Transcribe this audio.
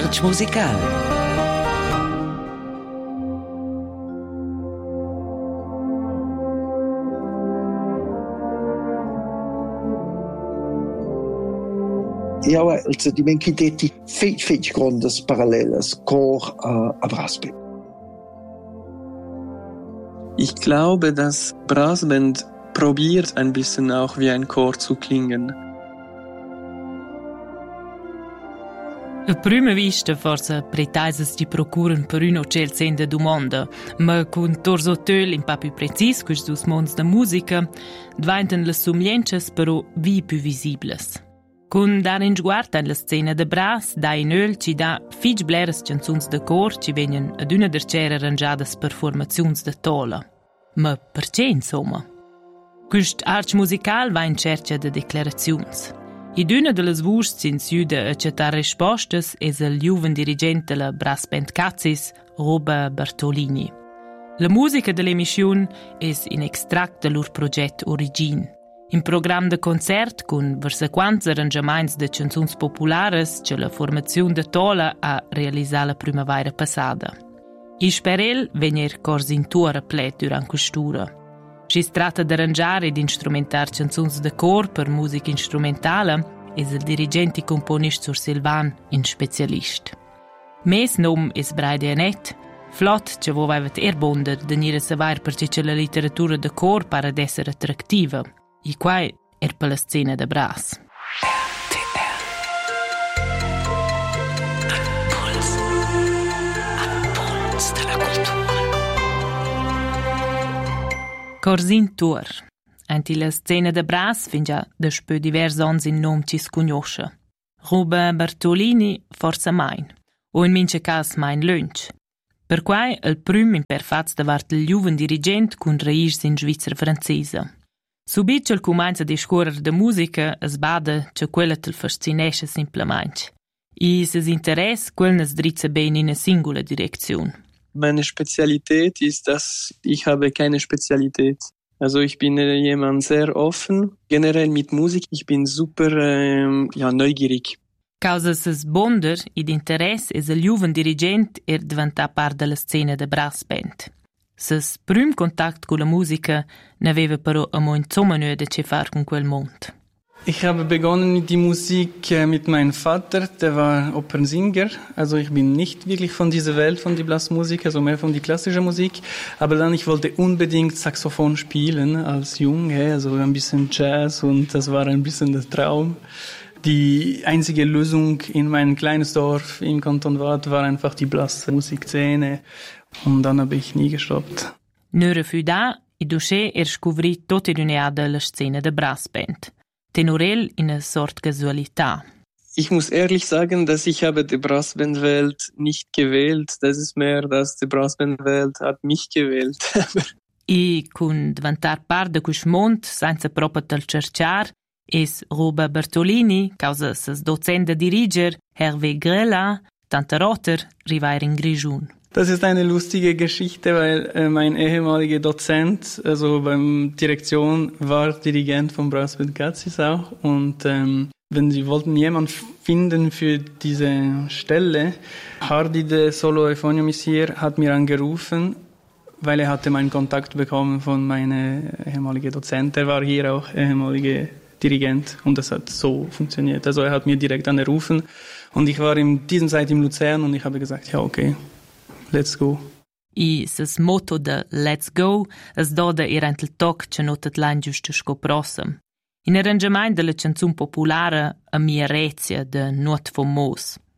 Arts musical. Ja, also die Menschen dort viel grandes Paralleles, Chor a Brassband. Ich glaube, dass Brassband probiert ein bisschen auch wie ein Chor zu klingen. A prima vista forse pretaisas ti procuran per uno cel sen de domanda, ma con torso töl in pa più precis quistus mons de musica, dvainten las somigliences però vi più visibles. Con dar in sguarda alla scena de Brass, da in öl ci da fich bleres canzuns de cor ci venien ad una dercera arrangiadas per formaziuns de tola. Ma perché insomma? Quist arts musical va in cerca de declaraziuns. Id una de las vusts sin süda a cettar rispostas es el juven dirigent de la Brassband Cazzis, Roba Bartolini. La musica de l'emission es in extract de lur proget Origin. In program de concert con versequants arrangiaments de canzuns populares che la formazione de Tola ha realisat la primavera passada. I sperel venir corsintura plet durant quest'ura. Si tratta di arrangiare ed instrumentar canzuns de cor per musica instrumentale es il dirigente e componist Sur Silvan in specialist. Mes nom es Braide Anet, flott che vo vaivat erbonder denire savair perché la literatura de cor para d'essere attrattiva. I quai per la scena de Brass. Puls de la cultura. Corsin Tour. Anti la scena de Brass fin già despö divers ons in nom ci sconosce. Roba Bartolini forza main, o in mince cas main lunch. Per quai il prüm in perfaz davart il juven dirigent cun rairs in Svizra francesa. Subit il cumainza di scuorer de musica es bada che quella tel fascinesce simplement. I ses interess quellnes dritze ben in eine singula Direktion. Meine Spezialität ist, dass ich habe keine Spezialität. Also ich bin jemand sehr offen, generell mit Musik. Ich bin super neugierig. Causa ses bonder id interess es il juven dirigent diventa part de la scena de Brassband. Ses prüm Kontakt con la musica n'aveva però amo insomma nöde che far con quel Mond. Ich habe begonnen die Musik mit meinem Vater, der war Opernsinger. Also ich bin nicht wirklich von dieser Welt, von der Blasmusik, also mehr von der klassischen Musik. Aber dann, ich wollte unbedingt Saxophon spielen als Junge, also ein bisschen Jazz und das war ein bisschen der Traum. Die einzige Lösung in meinem kleines Dorf in Kanton Waadt war einfach die Blasmusikszene. Und dann habe ich nie gestoppt. Nöre für da, i dusche scovri tutte l'uneada la scena de Brassband. Tenorel in einer Sort Casualità. Ich muss ehrlich sagen, dass ich habe die Brassbandwelt nicht gewählt. Das ist mehr, dass die Brassbandwelt hat mich gewählt. I con diventar part de quist mond, senza proprio tal cerciar, es Roba Bartolini, causa ses docent diriger, Hervé Grela, tante Rotter, rivair in Grigiun. Das ist eine lustige Geschichte, weil mein ehemaliger Dozent, also beim Direktion, war Dirigent von Brassband Cazzis auch. Und wenn sie wollten jemanden finden für diese Stelle, Hardy de Solo Euphonium Messier hat mir angerufen, weil er hatte meinen Kontakt bekommen von meinem ehemaligen Dozent. Er war hier auch ehemaliger Dirigent und das hat so funktioniert. Also er hat mir direkt angerufen und ich war in dieser Zeit in Luzern und ich habe gesagt, ja okay. Let's go. I ses motto de Let's go es doda erant il toc che notat l'any giusto sco prossem. In arrangement de la canzun popolare a mia rezia de Nuot Fomos.